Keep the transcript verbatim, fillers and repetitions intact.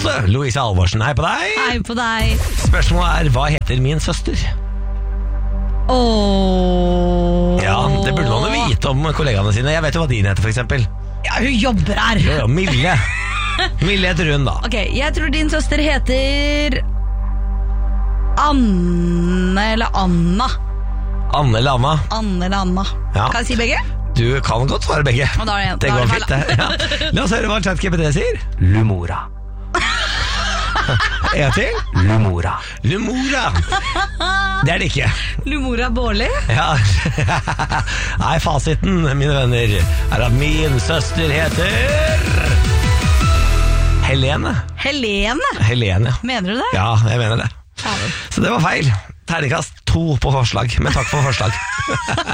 Åse Louise Alvorsen, hei på deg. Hei på deg. Spørsmålet er, hva heter min søster? Åh. Ja, det burde man jo vite om kollegaene sine. Jeg vet jo hva din heter, for eksempel. Ja, hun jobber her. Jo, jo, Mille. Mille heter hun, da. Ok, jeg tror din søster heter Anne eller Anna. Anne eller Anna? Anne eller Anna. Ja. Kan jeg si begge? Du kan godt svare begge. Og da er det en. Det Da er går det fint, det. Ja. La oss høre hva ChatGPT sier. Lumora. En til. Lumora. Lumora. Det er det ikke. Lumora Bårli. Ja. Nei, fasiten, mine venner, er at min søster heter Helene. Helene. Helene, ja. Mener du det? Ja, jeg mener det. Så det var feil. Terningkast to på forslag, men takk for forslag.